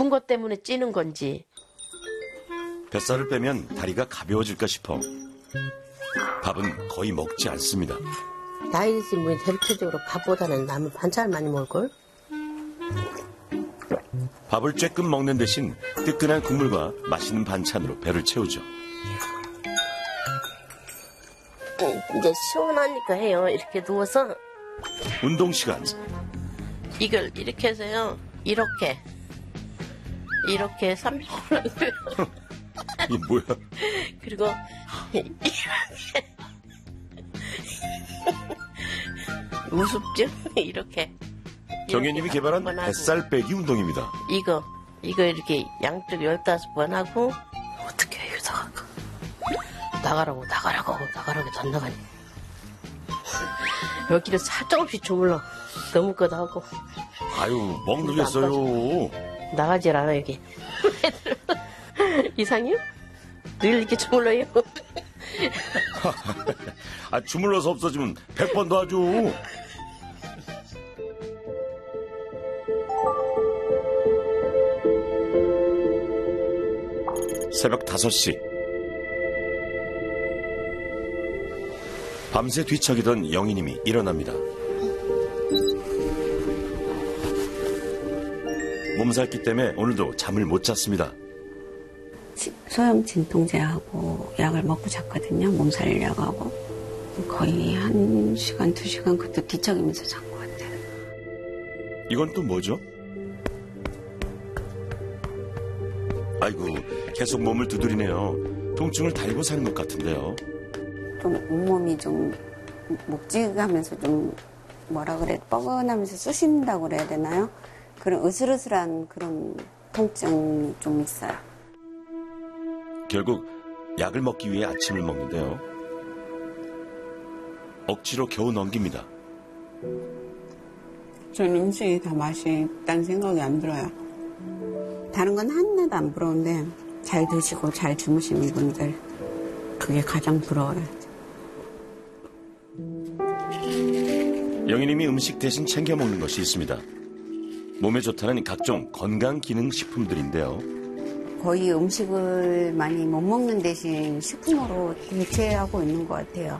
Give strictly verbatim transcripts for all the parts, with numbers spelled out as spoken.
아픈 것 때문에 찌는 건지. 뱃살을 빼면 다리가 가벼워질까 싶어 밥은 거의 먹지 않습니다. 나이지 뭐 대표적으로 밥보다는 남은 반찬을 많이 먹을걸? 밥을 쬐끔 먹는 대신 뜨끈한 국물과 맛있는 반찬으로 배를 채우죠. 이제 시원하니까 해요. 이렇게 누워서. 운동 시간. 이걸 이렇게 해서요. 이렇게. 이렇게 삼십 분 하고요. 이게 뭐야? 그리고 이렇게. 우습죠? 이렇게. 경혜님이 개발한 뱃살 빼기 운동입니다. 이거, 이거 이렇게 양쪽 열다섯 번 하고, 어떻게 해요, 나가라고, 나가라고, 나가라고, 안 나가니. 여기를 살짝없이 주물러. 너무 거도 하고. 아유, 멍들겠어요. 나가질 않아, 여기. 이상해요? 늘 이렇게 주물러요. 아, 주물러서 없어지면 백 번 더 하죠. 새벽 다섯 시. 밤새 뒤척이던 영희님이 일어납니다. 몸살기 때문에 오늘도 잠을 못 잤습니다. 소염 진통제하고 약을 먹고 잤거든요. 몸살 약하고. 거의 한 시간, 두 시간 그때 뒤척이면서 잔 것 같아요. 이건 또 뭐죠? 아이고, 계속 몸을 두드리네요. 통증을 달고 사는 것 같은데요. 좀 온몸이 좀 묵직하면서 좀 뭐라 그래, 뻐근하면서 쑤신다고 그래야 되나요? 그런 으슬으슬한 그런 통증이 좀 있어요. 결국 약을 먹기 위해 아침을 먹는데요. 억지로 겨우 넘깁니다. 전 음식이 다 맛이 있다는 생각이 안 들어요. 다른 건 하나도 안 부러운데 잘 드시고 잘 주무시는 분들, 그게 가장 부러워요. 영희님이 음식 대신 챙겨 먹는 것이 있습니다. 몸에 좋다는 각종 건강기능식품들인데요. 거의 음식을 많이 못 먹는 대신 식품으로 대체하고 있는 것 같아요.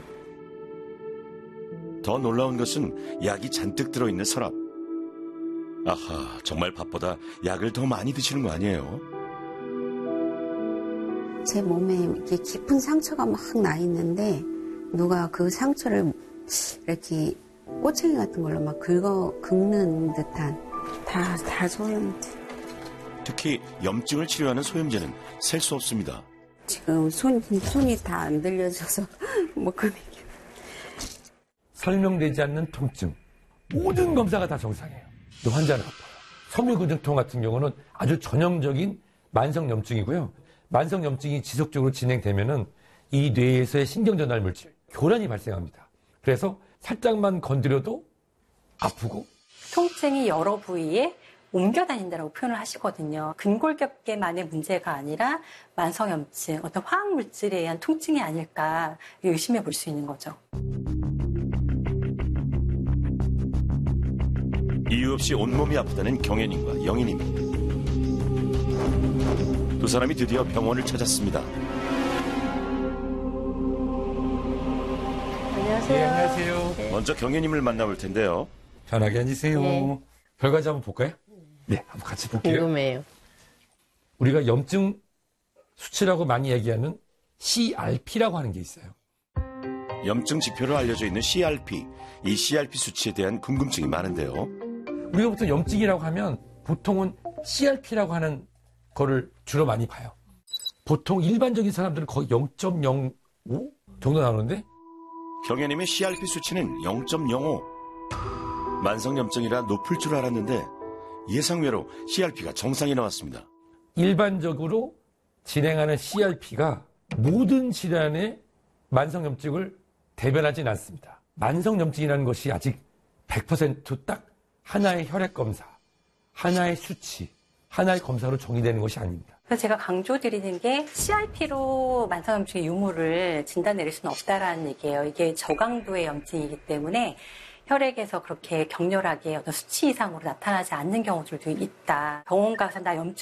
더 놀라운 것은 약이 잔뜩 들어있는 서랍. 아하, 정말 밥보다 약을 더 많이 드시는 거 아니에요? 제 몸에 이렇게 깊은 상처가 막 나 있는데 누가 그 상처를 이렇게 꼬챙이 같은 걸로 막 긁어, 긁는 듯한 다, 다 소염제. 특히 염증을 치료하는 소염제는 셀 수 없습니다. 지금 손, 손이 다 안 들려져서 뭐 그렇게. 설명되지 않는 통증. 모든 검사가 다 정상이에요. 또 환자는 아파요. 섬유근육통 같은 경우는 아주 전형적인 만성염증이고요. 만성염증이 지속적으로 진행되면은 이 뇌에서의 신경전달 물질, 교란이 발생합니다. 그래서 살짝만 건드려도 아프고. 통증이 여러 부위에 옮겨 다닌다고 표현을 하시거든요. 근골격계만의 문제가 아니라 만성염증, 어떤 화학물질에 의한 통증이 아닐까 의심해 볼 수 있는 거죠. 이유 없이 온몸이 아프다는 경혜님과 영희님. 두 사람이 드디어 병원을 찾았습니다. 안녕하세요. 네, 안녕하세요. 네. 먼저 경혜님을 만나볼 텐데요. 편하게 앉으세요. 네. 결과지 한번 볼까요? 네, 한번 같이 볼게요. 궁금해요. 우리가 염증 수치라고 많이 얘기하는 씨알피라고 하는 게 있어요. 염증 지표로 알려져 있는 씨알피. 이 씨알피 수치에 대한 궁금증이 많은데요. 우리가 보통 염증이라고 하면 보통은 씨알피라고 하는 거를 주로 많이 봐요. 보통 일반적인 사람들은 거의 영 점 영오 정도 나오는데 경혜님의 씨알피 수치는 영 점 영오. 만성염증이라 높을 줄 알았는데 예상외로 씨알피가 정상이 나왔습니다. 일반적으로 진행하는 씨알피가 모든 질환의 만성염증을 대변하진 않습니다. 만성염증이라는 것이 아직 백 퍼센트 딱 하나의 혈액검사, 하나의 수치, 하나의 검사로 정의되는 것이 아닙니다. 그래서 제가 강조드리는 게 씨알피로 만성염증의 유무를 진단 내릴 수는 없다라는 얘기예요. 이게 저강도의 염증이기 때문에 혈액에서 그렇게 격렬하게 어떤 수치 이상으로 나타나지 않는 경우들도 있다. 병원 가서 나 염증